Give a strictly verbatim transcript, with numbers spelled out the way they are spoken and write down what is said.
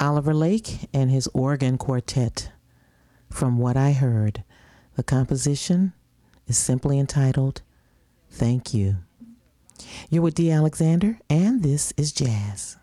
Oliver Lake and his organ quartet. From what I heard, the composition is simply entitled Thank You. You're with D. Alexander, and this is Jazz.